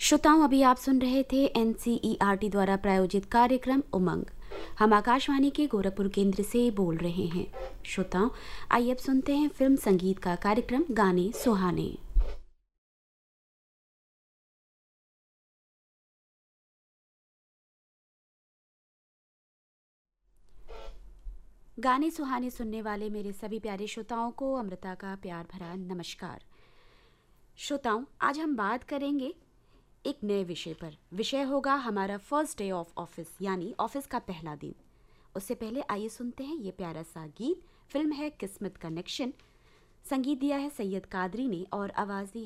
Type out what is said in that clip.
श्रोताओं, अभी आप सुन रहे थे एनसीईआरटी द्वारा प्रायोजित कार्यक्रम उमंग। हम आकाशवाणी के गोरखपुर केंद्र से बोल रहे हैं। श्रोताओं, आइए अब सुनते हैं फिल्म संगीत का कार्यक्रम गाने सुहाने। गाने सुहाने सुनने वाले मेरे सभी प्यारे श्रोताओं को अमृता का प्यार भरा नमस्कार। श्रोताओं, आज हम बात करेंगे एक नए विषय पर। विषय होगा हमारा फर्स्ट डे ऑफ ऑफिस, यानी ऑफिस का पहला दिन। उससे पहले आइए सुनते हैं ये प्यारा सा गीत। फिल्म है किस्मत कनेक्शन। संगीत दिया है सैयद कादरी ने और आवाज़ दी